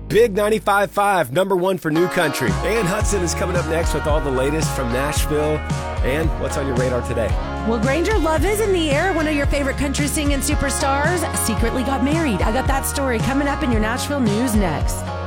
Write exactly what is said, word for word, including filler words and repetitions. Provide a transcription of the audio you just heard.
Big ninety-five point five, number one for new country. Ann Hudson is coming up next with all the latest from Nashville. And what's on your radar today? Well, Granger, love is in the air. One of your favorite country singing superstars secretly got married. I got that story coming up in your Nashville news next.